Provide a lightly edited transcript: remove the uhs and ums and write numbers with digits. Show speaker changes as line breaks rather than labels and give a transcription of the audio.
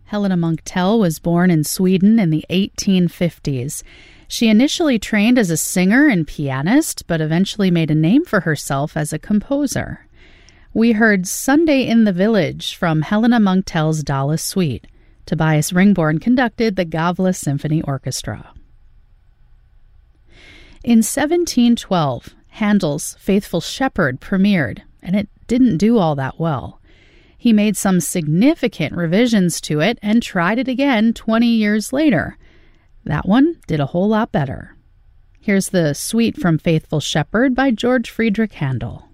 Helena Munktell was born in Sweden in the 1850s. She initially trained as a singer and pianist, but eventually made a name for herself as a composer. We heard Sunday in the Village from Helena Munktell's Dala Suite. Tobias Ringborn conducted the Gavle Symphony Orchestra. In 1712, Handel's Faithful Shepherd premiered, and it didn't do all that well. He made some significant revisions to it and tried it again 20 years later. That one did a whole lot better. Here's the suite from Faithful Shepherd by George Friedrich Handel.